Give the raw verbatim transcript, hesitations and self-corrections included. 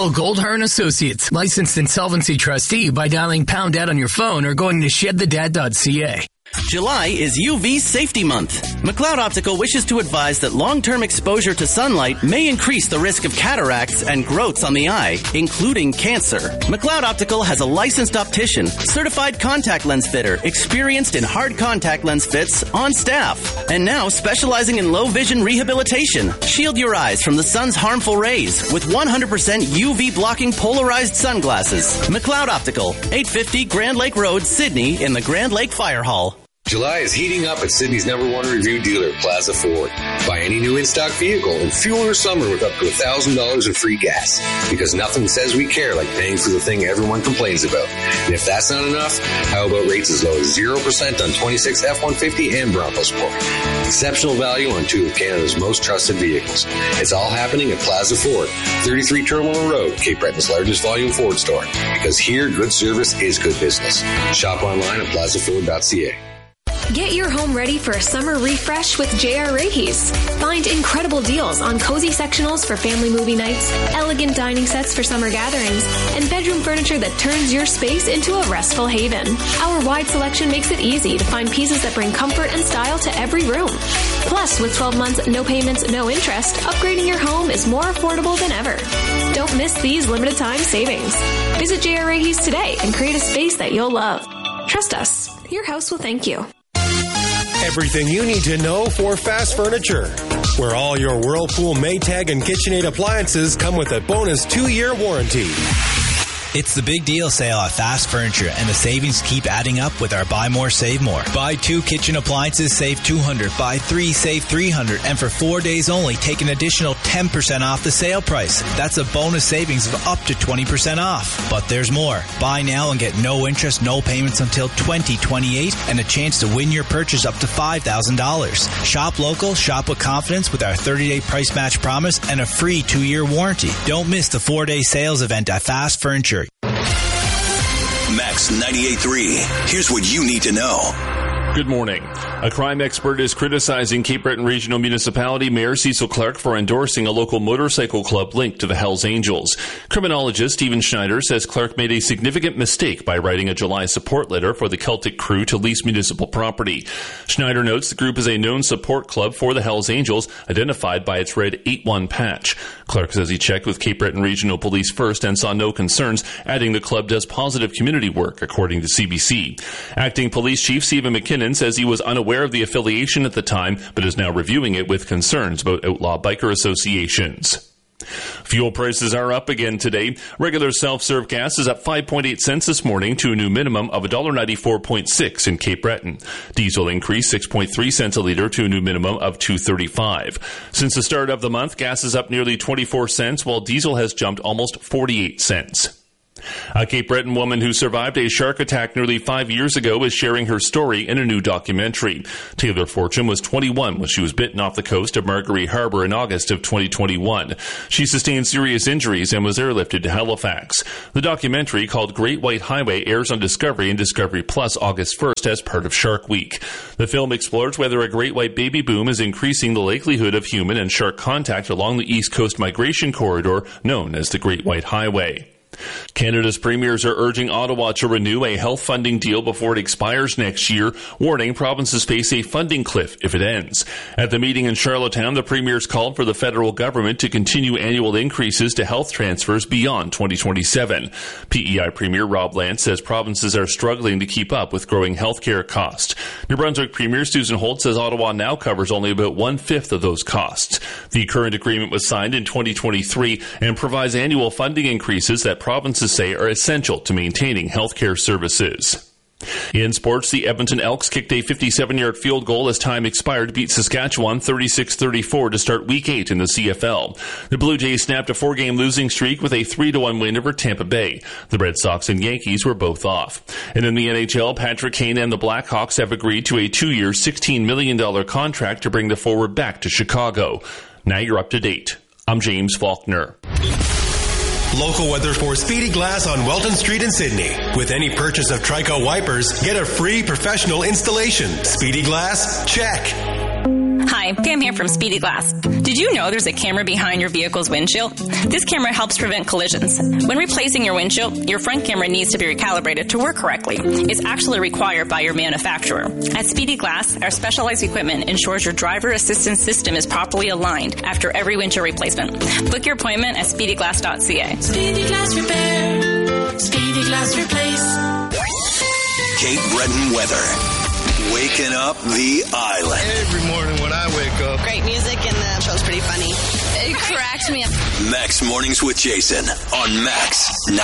Call Goldhar and Associates, licensed insolvency trustee, by dialing pound dad on your phone or going to shed the dad dot c a. July is U V Safety Month. McLeod Optical wishes to advise that long-term exposure to sunlight may increase the risk of cataracts and growths on the eye, including cancer. McLeod Optical has a licensed optician, certified contact lens fitter, experienced in hard contact lens fits, on staff, and now specializing in low vision rehabilitation. Shield your eyes from the sun's harmful rays with one hundred percent U V blocking polarized sunglasses. McLeod Optical, eight fifty Grand Lake Road, Sydney, in the Grand Lake Fire Hall. July is heating up at Sydney's number one review dealer, Plaza Ford. Buy any new in-stock vehicle and fuel your summer with up to one thousand dollars in free gas. Because nothing says we care like paying for the thing everyone complains about. And if that's not enough, how about rates as low as zero percent on twenty-six F one fifty and Bronco Sport? Exceptional value on two of Canada's most trusted vehicles. It's all happening at Plaza Ford, thirty-three Terminal Road, Cape Breton's largest volume Ford store. Because here, good service is good business. Shop online at plaza ford dot c a. Get your home ready for a summer refresh with J R Raheys. Find incredible deals on cozy sectionals for family movie nights, elegant dining sets for summer gatherings, and bedroom furniture that turns your space into a restful haven. Our wide selection makes it easy to find pieces that bring comfort and style to every room. Plus, with twelve months, no payments, no interest, upgrading your home is more affordable than ever. Don't miss these limited time savings. Visit J R Raheys today and create a space that you'll love. Trust us, your house will thank you. Everything you need to know for Fast Furniture, where all your Whirlpool, Maytag, and KitchenAid appliances come with a bonus two-year warranty. It's the big deal sale at Fast Furniture, and the savings keep adding up with our Buy More, Save More. Buy two kitchen appliances, save two hundred dollars. Buy three, save three hundred dollars. And for four days only, take an additional ten percent off the sale price. That's a bonus savings of up to twenty percent off. But there's more. Buy now and get no interest, no payments until twenty twenty-eight, and a chance to win your purchase up to five thousand dollars. Shop local, shop with confidence with our thirty-day price match promise and a free two-year warranty. Don't miss the four-day sales event at Fast Furniture. Max ninety-eight point three. Here's what you need to know. Good morning. A crime expert is criticizing Cape Breton Regional Municipality Mayor Cecil Clark for endorsing a local motorcycle club linked to the Hells Angels. Criminologist Stephen Schneider says Clark made a significant mistake by writing a July support letter for the Celtic Crew to lease municipal property. Schneider notes the group is a known support club for the Hells Angels, identified by its red eight one patch. Clark says he checked with Cape Breton Regional Police first and saw no concerns, adding the club does positive community work, according to C B C. Acting Police Chief Stephen McKinnon says he was unaware of the affiliation at the time, but is now reviewing it with concerns about outlaw biker associations. Fuel prices are up again today. Regular self-serve gas is up five point eight cents this morning to a new minimum of one dollar ninety-four point six in Cape Breton. Diesel increased six point three cents a litre to a new minimum of two thirty-five. Since the start of the month, gas is up nearly twenty-four cents, while diesel has jumped almost forty-eight cents. A Cape Breton woman who survived a shark attack nearly five years ago is sharing her story in a new documentary. Taylor Fortune was twenty-one when she was bitten off the coast of Marguerite Harbour in August of twenty twenty-one. She sustained serious injuries and was airlifted to Halifax. The documentary, called Great White Highway, airs on Discovery and Discovery Plus August first as part of Shark Week. The film explores whether a great white baby boom is increasing the likelihood of human and shark contact along the East Coast migration corridor known as the Great White Highway. Canada's premiers are urging Ottawa to renew a health funding deal before it expires next year, warning provinces face a funding cliff if it ends. At the meeting in Charlottetown, the premiers called for the federal government to continue annual increases to health transfers beyond twenty twenty-seven. P E I Premier Rob Lance says provinces are struggling to keep up with growing healthcare costs. New Brunswick Premier Susan Holt says Ottawa now covers only about one-fifth of those costs. The current agreement was signed in twenty twenty-three and provides annual funding increases that provinces say are essential to maintaining healthcare services. In sports, the Edmonton Elks kicked a fifty-seven-yard field goal as time expired to beat Saskatchewan thirty-six thirty-four to start Week eight in the C F L. The Blue Jays snapped a four-game losing streak with a three to one win over Tampa Bay. The Red Sox and Yankees were both off. And in the N H L, Patrick Kane and the Blackhawks have agreed to a two-year, sixteen million dollars contract to bring the forward back to Chicago. Now you're up to date. I'm James Faulkner. Local weather for Speedy Glass on Welton Street in Sydney. With any purchase of Trico wipers, get a free professional installation. Speedy Glass, check. Hi, Pam here from Speedy Glass. Did you know there's a camera behind your vehicle's windshield? This camera helps prevent collisions. When replacing your windshield, your front camera needs to be recalibrated to work correctly. It's actually required by your manufacturer. At Speedy Glass, our specialized equipment ensures your driver assistance system is properly aligned after every windshield replacement. Book your appointment at speedy glass dot c a. Speedy Glass Repair. Speedy Glass Replace. Cape Breton weather. Waking up the island. Every morning when I wake up. Great music and the show's pretty funny. It cracked me up. Max Mornings with Jason on Max